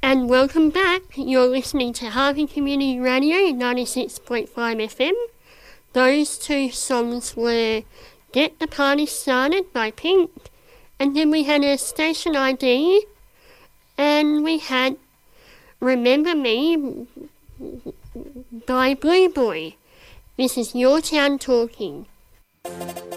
And welcome back. You're listening to Harvey Community Radio 96.5 FM. Those two songs were Get the Party Started by Pink, and then we had a station ID, and we had Remember Me by Blue Boy. This is Your Town Talking.